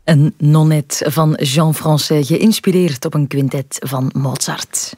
Een nonnet van Jean Français, geïnspireerd op een quintet van Mozart.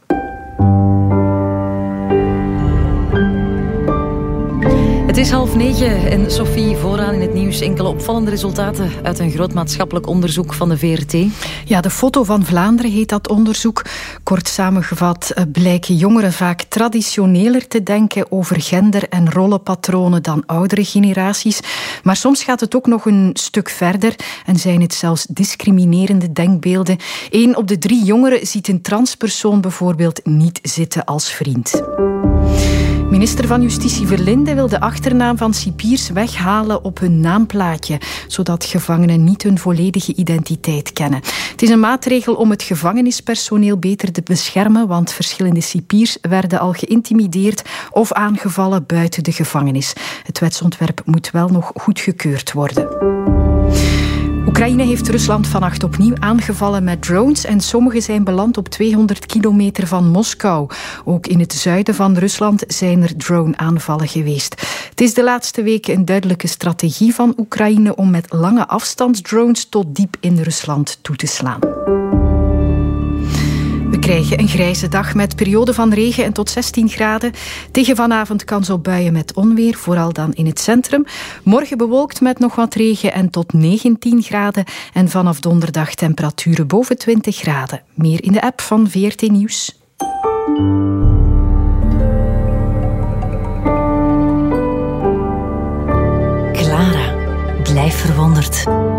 Het is 8:30 en Sophie, vooraan in het nieuws enkele opvallende resultaten uit een groot maatschappelijk onderzoek van de VRT. Ja, de Foto van Vlaanderen heet dat onderzoek. Kort samengevat blijken jongeren vaak traditioneler te denken over gender- en rollenpatronen dan oudere generaties. Maar soms gaat het ook nog een stuk verder en zijn het zelfs discriminerende denkbeelden. 1 op de 3 jongeren ziet een transpersoon bijvoorbeeld niet zitten als vriend. Minister van Justitie Verlinde wil de achternaam van cipiers weghalen op hun naamplaatje, zodat gevangenen niet hun volledige identiteit kennen. Het is een maatregel om het gevangenispersoneel beter te beschermen, want verschillende cipiers werden al geïntimideerd of aangevallen buiten de gevangenis. Het wetsontwerp moet wel nog goedgekeurd worden. Oekraïne heeft Rusland vannacht opnieuw aangevallen met drones en sommige zijn beland op 200 kilometer van Moskou. Ook in het zuiden van Rusland zijn er drone-aanvallen geweest. Het is de laatste weken een duidelijke strategie van Oekraïne om met lange afstandsdrones tot diep in Rusland toe te slaan. We krijgen een grijze dag met perioden van regen en tot 16 graden. Tegen vanavond kans op buien met onweer, vooral dan in het centrum. Morgen bewolkt met nog wat regen en tot 19 graden. En vanaf donderdag temperaturen boven 20 graden. Meer in de app van VRT Nieuws. Clara, blijf verwonderd.